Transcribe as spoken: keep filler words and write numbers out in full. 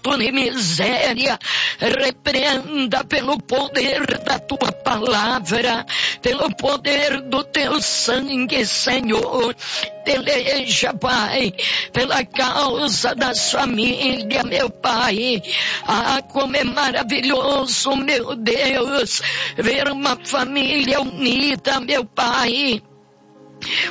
infortúnio e miséria. Repreenda pelo poder da tua palavra, pelo poder do teu sangue, Senhor. Peleja, Pai, pela causa das famílias, meu Pai. Ah, como é maravilhoso, meu Deus, ver uma família unida, meu Pai.